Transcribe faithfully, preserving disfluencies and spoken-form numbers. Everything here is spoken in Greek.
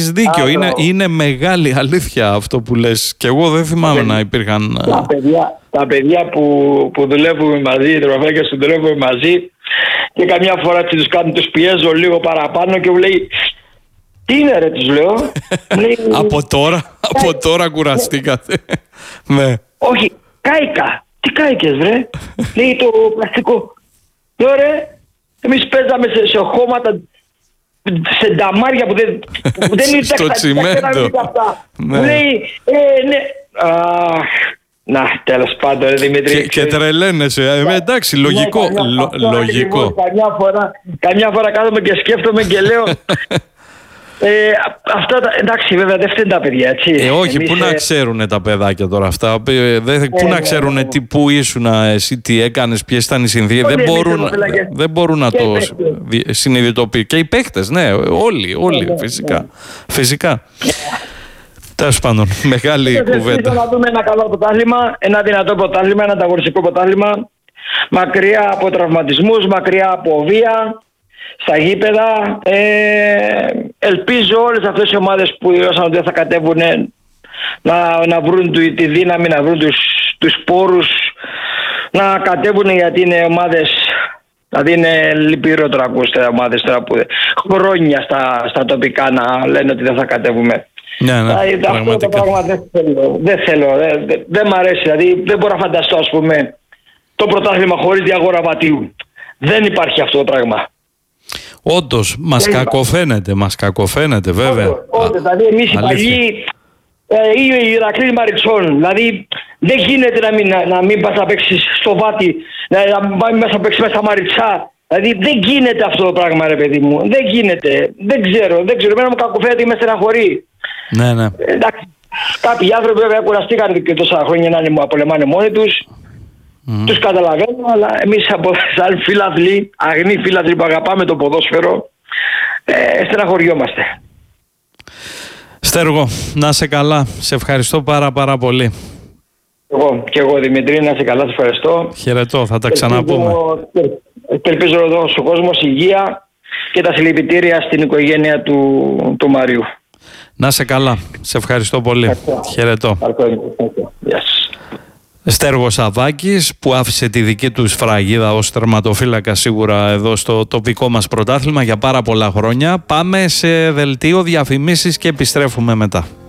έχεις δίκιο. Είναι, είναι μεγάλη αλήθεια αυτό που λες. Και εγώ δεν θυμάμαι να υπήρχαν... Τα παιδιά, τα παιδιά που, που δουλεύουμε μαζί, οι τροφέκες που δουλεύουμε μαζί, και καμιά φορά τους κάνω, τους πιέζω λίγο παραπάνω και μου λέει, τι είναι ρε, τους λέω. λέει, από τώρα, από τώρα κουραστήκατε. Ναι. Όχι, κάηκα. Τι κάηκες βρε. λέει το πλαστικό. Λέω ρε, εμείς παίζαμε σε, σε χώματα, σε νταμάρια που δεν, που δεν ήρθε στο τσιμέντο. Μου λέει, ε, ναι. Αχ, να, τέλος πάντων, Δημήτρη. Και, και τρελαίνεσαι. Ε, εντάξει, λογικό. Ναι, καμιά, λο, λογικό. Ακριβώς, καμιά, φορά, καμιά φορά κάθομαι και σκέφτομαι και λέω... Ε, αυτά τα, εντάξει, βέβαια δεν φταίνουν τα παιδιά, έτσι. Ε, όχι, Εμείς, πού να ε... ξέρουν τα παιδάκια τώρα αυτά. Ε, δε, ε, πού ε, να ξέρουν ε, ε, τι, πού ήσουν εσύ, τι έκανες, ποιες ήταν οι συνθήκες. Δεν, μπορούν, δεν μπορούν να το συνειδητοποιήσουν. Και οι παίχτες, ναι, όλοι, όλοι, ε, φυσικά. Ε, φυσικά. Τέλος πάντων, μεγάλη κουβέντα. Να δούμε ένα καλό πρωτάθλημα, ένα δυνατό πρωτάθλημα, ένα ανταγωνιστικό πρωτάθλημα. Μακριά από τραυματισμούς, μακριά από βία. Στα γήπεδα, ε, ελπίζω όλες αυτές οι ομάδες που δηλώσαν ότι θα κατέβουν να, να βρουν τη δύναμη, να βρουν τους, τους πόρους, να κατέβουν, γιατί είναι ομάδες, δηλαδή είναι λυπηρό τώρα, ακούστε, ομάδες τώρα που χρόνια στα, στα τοπικά να λένε ότι δεν θα κατέβουμε. Ναι, ναι, δηλαδή, αυτό το πράγμα δεν θέλω, δεν θέλω, δεν, δεν, δεν μ' αρέσει, δηλαδή δεν μπορώ να φανταστώ, ας πούμε, το πρωτάθλημα χωρίς διαγόρα βατίου. Δεν υπάρχει αυτό το πράγμα. Όντως, μας κακοφαίνεται, μας κακοφαίνεται βέβαια. Όντως, δηλαδή εμείς οι παλιοί ή η Ηρακλής Μαριτσών, δηλαδή δεν γίνεται να μην, να, να μην πας να παίξεις στο Βάτι, να, να μην πας να παίξεις μέσα στα Μαριτσά. Δηλαδή δεν γίνεται αυτό το πράγμα, ρε παιδί μου. Δεν γίνεται. Δεν ξέρω, δεν ξέρω. Εμένα μου κακοφαίνεται, με στεναχωρεί. Ναι, ναι. Εντάξει, κάποιοι άνθρωποι βέβαια κουραστήκαν και τόσα χρόνια να είναι, πολεμάνε μόνοι τους. Mm. Τους καταλαβαίνω, αλλά εμείς από σαν φίλαθλοι, αγνοί φίλαθλοι που αγαπάμε το ποδόσφαιρο, ε, στεναχωριόμαστε. Στέργο, να σε καλά. Σε ευχαριστώ πάρα πάρα πολύ. Εγώ και εγώ, Δημητρή, να σε καλά, σε ευχαριστώ. Χαιρετώ, θα τα ξαναπούμε. Και ελπίζω να δώσω στον κόσμο υγεία και τα συλληπιτήρια στην οικογένεια του, του Μαριού. Να σε καλά. Σε ευχαριστώ πολύ. Ευχαριστώ. Χαιρετώ. Yes. Στέργος Σαββάκης, που άφησε τη δική του σφραγίδα ως τερματοφύλακα σίγουρα εδώ στο τοπικό μας πρωτάθλημα για πάρα πολλά χρόνια. Πάμε σε δελτίο διαφημίσεις και επιστρέφουμε μετά.